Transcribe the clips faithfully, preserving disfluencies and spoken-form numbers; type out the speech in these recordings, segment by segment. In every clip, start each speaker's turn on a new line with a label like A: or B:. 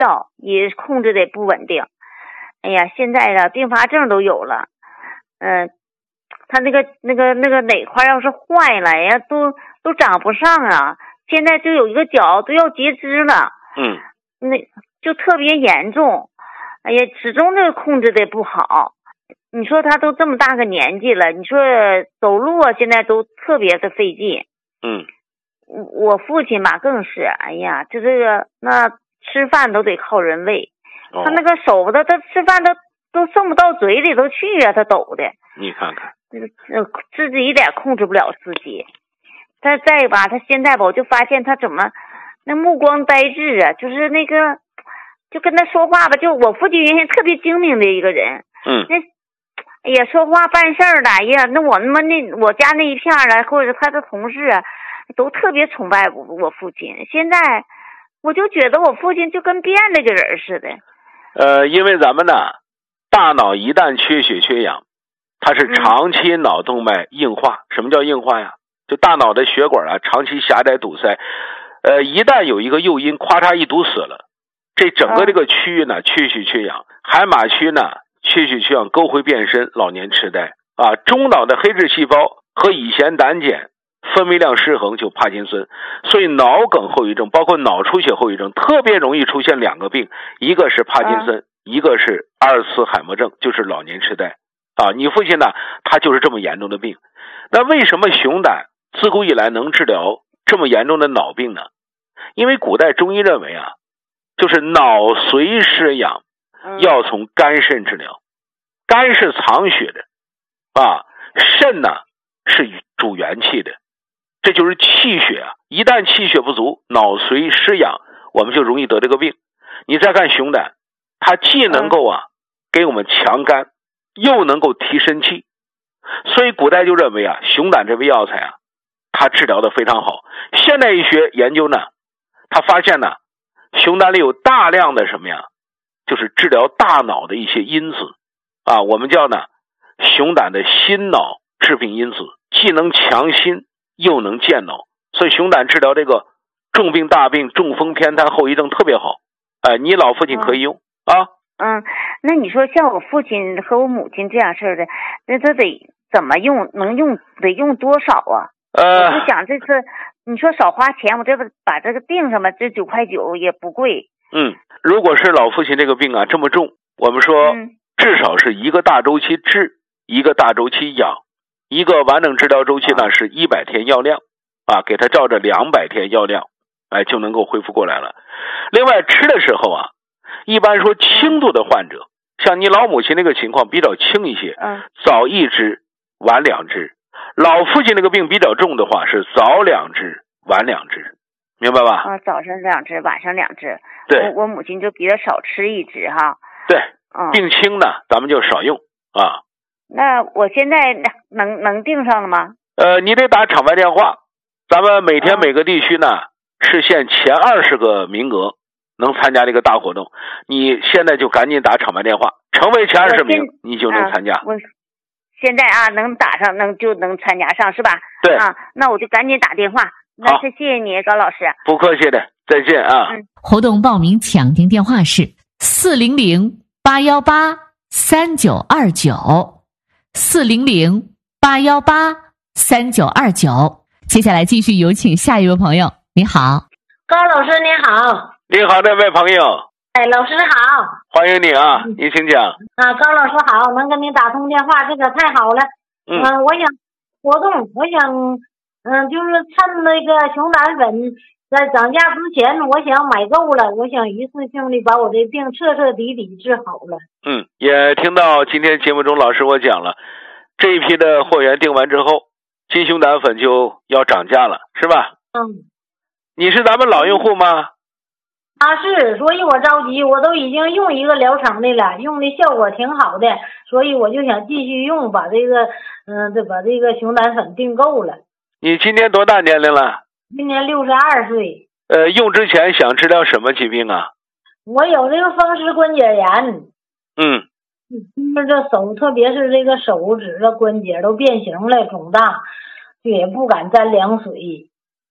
A: 道，也控制的不稳定。哎呀，现在的并发症都有了，嗯、呃，他那个那个那个哪块要是坏了呀，都都长不上啊。现在就有一个脚都要截肢了，
B: 嗯，
A: 那就特别严重。哎呀，始终这个控制的不好。你说他都这么大个年纪了，你说走路啊，现在都特别的费劲。
B: 嗯，
A: 我父亲吧更是，哎呀，就这个那吃饭都得靠人喂，
B: 哦、
A: 他那个手的，他吃饭都都送不到嘴里头去啊，他抖的。
B: 你看看，
A: 呃，自己一点控制不了自己。他再吧，他现在吧，我就发现他怎么那目光呆滞啊，就是那个，就跟他说话吧，就我父亲原先特别精明的一个人，
B: 嗯，
A: 那哎呀，说话办事儿的，哎呀，那我他妈那我家那一片啊，或者他的同事啊，都特别崇拜我我父亲。现在我就觉得我父亲就跟变了个人似的。
B: 呃，因为咱们呢，大脑一旦缺血缺氧，它是长期脑动脉硬化。嗯、什么叫硬化呀？就大脑的血管啊，长期狭窄堵塞。呃，一旦有一个诱因，咵嚓一堵死了，这整个这个区域呢，缺血缺氧，海马区呢，缺血缺氧，沟回变深，老年痴呆啊。中脑的黑质细胞和乙酰胆碱分泌量失衡，就帕金森。所以脑梗后遗症，包括脑出血后遗症，特别容易出现两个病，一个是帕金森，嗯、一个是阿尔茨海默症，就是老年痴呆啊。你父亲呢，他就是这么严重的病。那为什么熊胆自古以来能治疗这么严重的脑病呢？因为古代中医认为啊，就是脑髓失养，要从肝肾治疗。肝是藏血的啊，肾呢是主元气的，这就是气血啊。一旦气血不足，脑髓失养，我们就容易得这个病。你再看熊胆，它既能够啊给我们强肝，又能够提神气，所以古代就认为啊，熊胆这味药材啊，它治疗的非常好。现代医学研究呢，他发现呢，熊胆里有大量的什么呀？就是治疗大脑的一些因子啊，我们叫呢熊胆的心脑致病因子，既能强心又能健脑，所以熊胆治疗这个重病大病、中风偏瘫后遗症特别好。哎、呃，你老父亲可以用、嗯、啊。
A: 嗯，那你说像我父亲和我母亲这样式的，那他得怎么用？能用得用多少啊？
B: 呃，
A: 我就想这次你说少花钱，我这不把这个订上吧，这九块九也不贵。
B: 嗯，如果是老父亲这个病啊这么重，我们说至少是一个大周期治，一个大周期养，一个完整治疗周期呢是一百天药量啊，给他照着两百天药量，哎就能够恢复过来了。另外吃的时候啊，一般说轻度的患者，像你老母亲那个情况比较轻一些，
A: 嗯，早
B: 一支晚两支。老父亲那个病比较重的话是早两支晚两支，明白吧？
A: 啊，早上两支，晚上两支。
B: 对，
A: 我我母亲就比较少吃一支哈。
B: 对，
A: 嗯，
B: 病轻呢，咱们就少用啊。
A: 那我现在能能订上了吗？
B: 呃，你得打场外电话，咱们每天每个地区呢、嗯、是限前二十个名额能参加这个大活动，你现在就赶紧打场外电话，成为前二十名你就能参加。
A: 啊、我现在啊能打上，能就能参加上是吧？
B: 对
A: 啊，那我就赶紧打电话。那谢谢你高老师。
B: 不客气的，再见啊。
A: 嗯，
C: 活动报名抢订电话是四零零八幺八三九二九，四零零八幺八三九二九。接下来继续有请下一位朋友。你好，
D: 高老师你好。
B: 你好，这位朋友。
D: 哎，老师好，
B: 欢迎你啊，你请讲。
D: 啊，高老师好，能跟你打通电话，这个太好了。
B: 嗯，
D: 呃、我想活动，我想，嗯、呃，就是趁那个熊胆粉在涨价之前，我想买够了，我想一次性的把我这病彻彻底底治好了。
B: 嗯，也听到今天节目中老师我讲了，这一批的货源订完之后，金熊胆粉就要涨价了，是吧？
D: 嗯。
B: 你是咱们老用户吗？
D: 啊，是，所以我着急，我都已经用一个疗程的了，用的效果挺好的，所以我就想继续用，把这个，嗯、呃，把这个熊胆粉订购了。
B: 你今年多大年龄了？
D: 今年六十二岁。
B: 呃，用之前想治疗什么疾病啊？
D: 我有这个风湿关节炎。
B: 嗯。
D: 就是这手，特别是这个手指的关节都变形了，肿大，就也不敢沾凉水。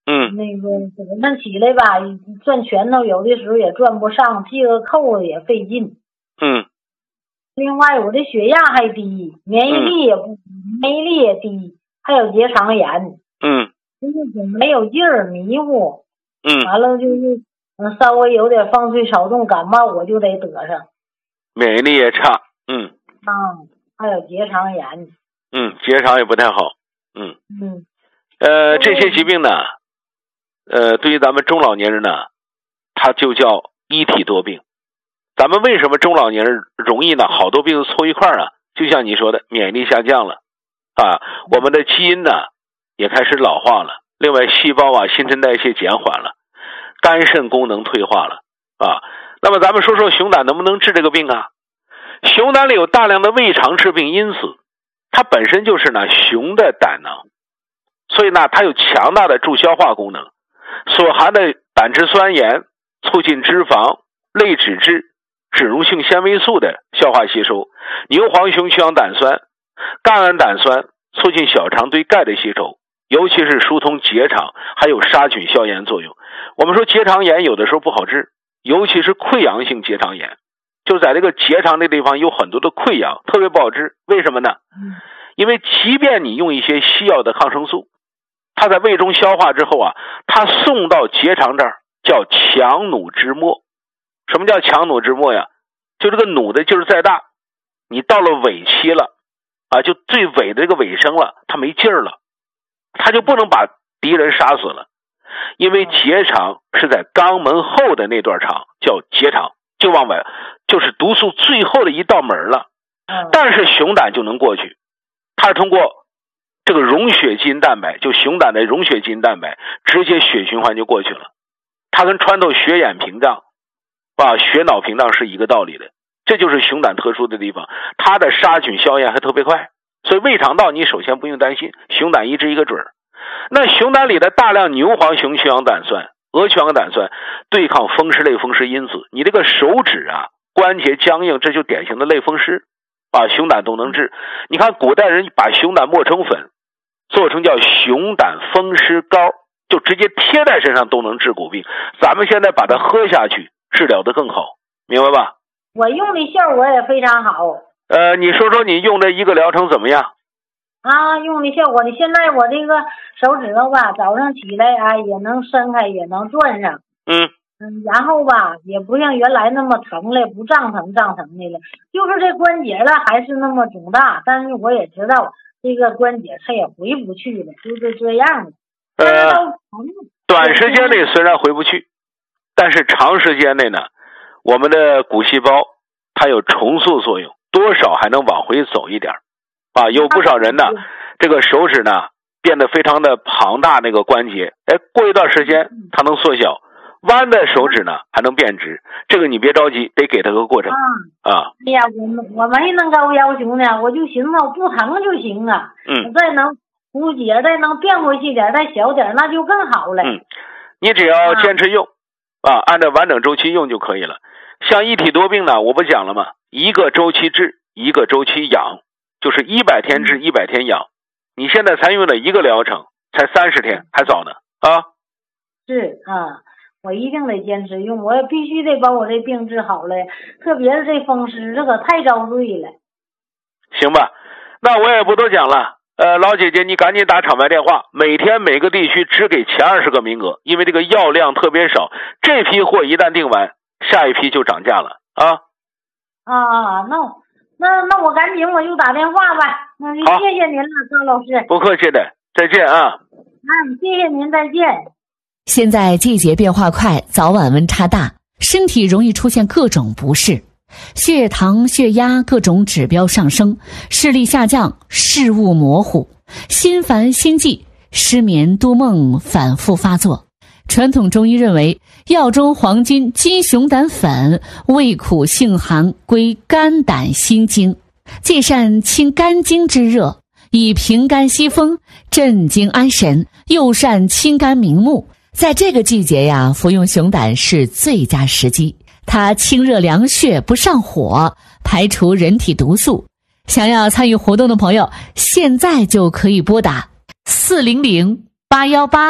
B: 嗯，
D: 那个早上起来吧，转拳头有的时候也转不上，系个扣子也费劲。
B: 嗯。
D: 另外，我的血压还低，免疫力也不，免疫力也低，还有结肠炎。
B: 嗯。
D: 就是总没有劲儿，迷糊。
B: 嗯。
D: 完了就是，嗯，稍微有点风吹草动，感冒我就得得上。
B: 免疫力也差。嗯。
D: 啊，还有结肠炎。
B: 嗯，结肠也不太好。嗯。
D: 嗯。
B: 呃，这些疾病呢，呃，对于咱们中老年人呢，它就叫一体多病。咱们为什么中老年人容易呢？好多病凑一块儿啊，就像你说的，免疫力下降了啊，我们的基因呢也开始老化了。另外，细胞啊新陈代谢减缓了，肝肾功能退化了啊。那么咱们说说熊胆能不能治这个病啊？熊胆里有大量的胃肠致病因子，它本身就是呢熊的胆囊，所以呢它有强大的助消化功能，所含的胆汁酸盐促进脂肪、类脂质、脂溶性纤维素的消化吸收，牛黄熊去氧胆酸、甘氨胆酸促进小肠对钙的吸收，尤其是疏通结肠，还有杀菌消炎作用。我们说结肠炎有的时候不好治，尤其是溃疡性结肠炎，就是在这个结肠的地方有很多的溃疡，特别不好治。为什么呢？因为即便你用一些西药的抗生素，它在胃中消化之后啊，它送到结肠这儿叫强弩之末。什么叫强弩之末呀？就这个弩的劲儿再大，你到了尾期了啊，就最尾的这个尾声了，它没劲儿了，它就不能把敌人杀死了。因为结肠是在肛门后的那段肠叫结肠，就往外，就是毒素最后的一道门了。但是熊胆就能过去，它是通过这个溶血基因蛋白，就熊胆的溶血基因蛋白，直接血循环就过去了。它跟穿透血眼屏障啊、血脑屏障是一个道理的，这就是熊胆特殊的地方，它的杀菌消炎还特别快。所以胃肠道你首先不用担心，熊胆一治一个准儿。那熊胆里的大量牛黄熊去氧胆酸、鹅去氧胆酸对抗风湿类风湿因子，你这个手指啊关节僵硬，这就典型的类风湿啊，熊胆都能治。你看古代人把熊胆磨成粉，做成叫熊胆风湿膏，就直接贴在身上都能治骨病。咱们现在把它喝下去，治疗的更好，明白吧？
D: 我用的效果也非常好。
B: 呃，你说说你用这一个疗程怎么样？
D: 啊，用的效果呢？现在我这个手指头吧，早上起来啊也能伸开，也能转上。
B: 嗯
D: 嗯，然后吧也不像原来那么疼了，不胀疼胀疼的了，就是这关节了还是那么肿大，但是我也知道这个关节它也回不去了，就是这样的。
B: 呃，短时间内虽然回不去，但是长时间内呢，我们的骨细胞它有重塑作用，多少还能往回走一点啊。有不少人呢，这个手指呢变得非常的庞大，那个关节，哎，过一段时间它能缩小，弯的手指呢还能变直，这个你别着急，得给它个过程啊。啊
D: 哎呀，我我没那高要求呢，我就寻思不疼就行啊。
B: 嗯，
D: 再能骨节再能变回去点，再小点，那就更好了。
B: 嗯，你只要坚持用啊，按照完整周期用就可以了。像一体多病呢，我不讲了吗？一个周期治，一个周期养，就是一百天治，一百天养。你现在才用了一个疗程，才三十天，还早呢啊。
D: 是啊，我一定得坚持用，我也必须得把我这病治好了，特别是这风湿，这可太遭罪了。
B: 行吧，那我也不多讲了。呃，老姐姐，你赶紧打场外电话，每天每个地区只给前二十个名额，因为这个药量特别少，这批货一旦订完，下一批就涨价了啊。
D: 啊啊，那那那我赶紧我就打电话吧。那就谢谢您了，高老师。
B: 不客气的，再见啊。
D: 嗯，谢谢您，再见。
C: 现在季节变化快，早晚温差大，身体容易出现各种不适，血糖、血压各种指标上升，视力下降，视物模糊，心烦心悸，失眠多梦反复发作。传统中医认为，药中黄金金熊胆粉味苦性寒，归肝胆心经，既善清肝经之热，以平肝息风，镇惊安神，又善清肝明目。在这个季节呀，服用熊胆是最佳时机。它清热凉血，不上火，排除人体毒素。想要参与活动的朋友，现在就可以拨打四零零八幺八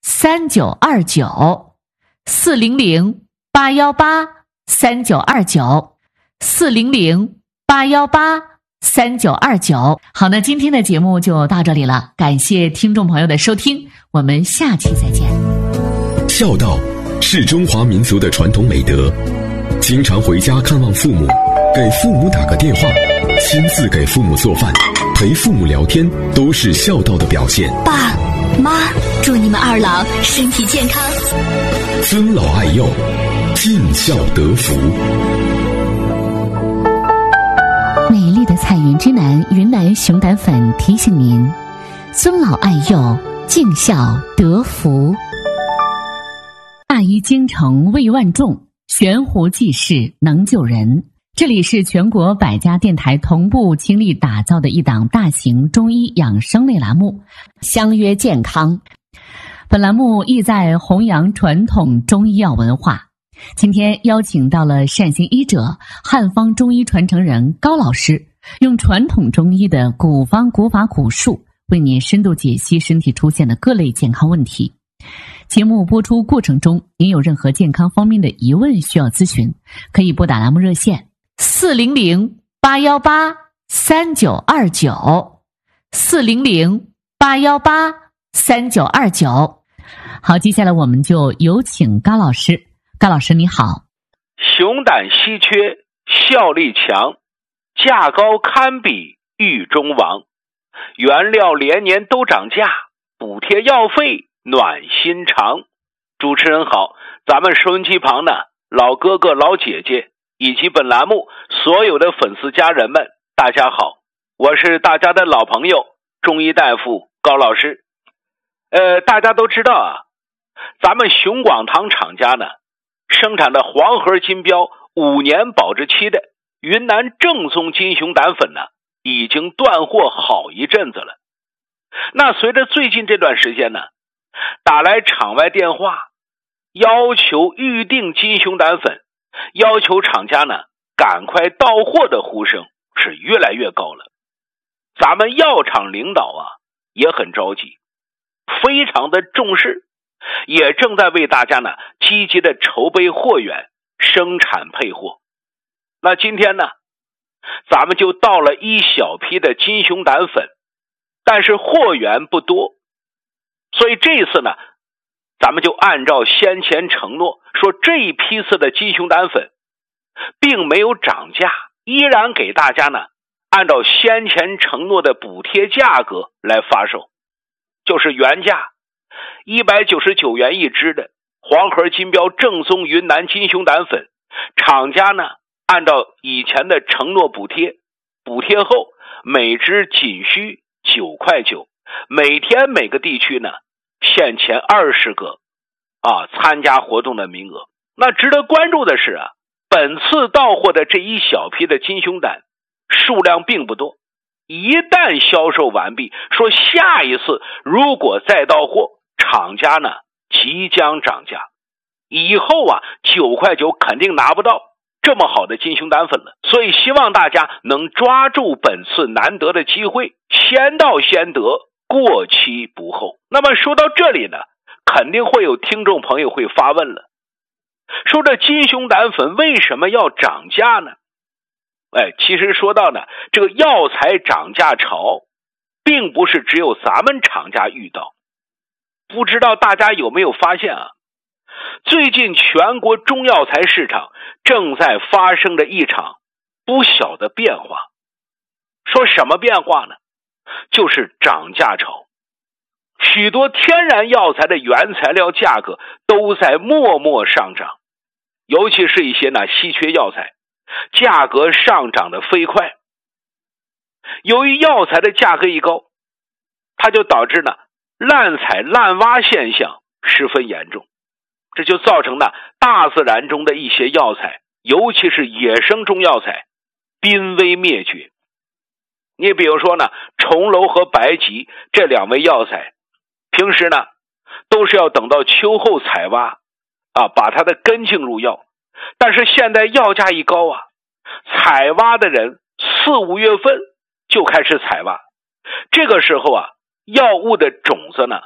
C: 三九二九，四零零八幺八三九二九，四零零八幺八三九二九。好，那今天的节目就到这里了，感谢听众朋友的收听，我们下期再见。
E: 孝道是中华民族的传统美德，经常回家看望父母，给父母打个电话，亲自给父母做饭，陪父母聊天，都是孝道的表现。
F: 爸妈，祝你们二老身体健康，
E: 尊老爱幼，尽孝得福。
C: 美丽的彩云之南云南熊胆粉提醒您：尊老爱幼，尽孝得福。大医精诚为万众，悬壶济世能救人。这里是全国百家电台同步倾力打造的一档大型中医养生类栏目，相约健康。本栏目意在弘扬传统中医药文化。今天邀请到了善行医者、汉方中医传承人高老师，用传统中医的古方古法古术，为您深度解析身体出现的各类健康问题。节目播出过程中，您有任何健康方面的疑问需要咨询，可以拨打栏目热线四零零八幺八三九二九，四零零八幺八三九二九。好，接下来我们就有请高老师。高老师你好。
B: 熊胆稀缺，效力强，价高堪比狱中王，原料连年都涨价，补贴药费暖心肠。主持人好，咱们收音机旁的老哥哥老姐姐以及本栏目所有的粉丝家人们，大家好，我是大家的老朋友中医大夫高老师。呃，大家都知道啊，咱们熊广堂厂家呢生产的黄河金标五年保质期的云南正宗金熊胆粉呢，已经断货好一阵子了。那随着最近这段时间呢，打来场外电话要求预定金熊胆粉，要求厂家呢赶快到货的呼声是越来越高了。咱们药厂领导啊也很着急，非常的重视，也正在为大家呢积极的筹备货源，生产配货。那今天呢，咱们就到了一小批的金熊胆粉，但是货源不多，所以这次呢，咱们就按照先前承诺，说这一批次的金熊胆粉并没有涨价，依然给大家呢按照先前承诺的补贴价格来发售，就是原价一百九十九元一支的黄河金标正宗云南金熊胆粉，厂家呢按照以前的承诺补贴，补贴后每支仅需九块九，每天每个地区呢限前二十个啊参加活动的名额。那值得关注的是啊，本次到货的这一小批的金熊胆数量并不多，一旦销售完毕，说下一次如果再到货，厂家呢即将涨价，以后啊九块九肯定拿不到这么好的金熊胆粉了。所以希望大家能抓住本次难得的机会，先到先得，过期不候。那么说到这里呢，肯定会有听众朋友会发问了，说这金熊胆粉为什么要涨价呢？哎，其实说到呢，这个药材涨价潮并不是只有咱们厂家遇到，不知道大家有没有发现啊，最近全国中药材市场正在发生着一场不小的变化。说什么变化呢？就是涨价潮。许多天然药材的原材料价格都在默默上涨，尤其是一些呢稀缺药材，价格上涨的飞快。由于药材的价格一高，它就导致呢滥采滥挖现象十分严重，这就造成呢大自然中的一些药材，尤其是野生中药材濒危灭绝。你比如说呢，重楼和白及这两味药材，平时呢都是要等到秋后采挖啊，把它的根茎入药。但是现在药价一高啊，采挖的人四五月份就开始采挖，这个时候啊，药物的种子呢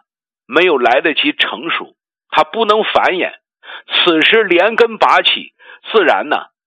B: 没有来得及成熟，它不能繁衍，此时连根拔起，自然呢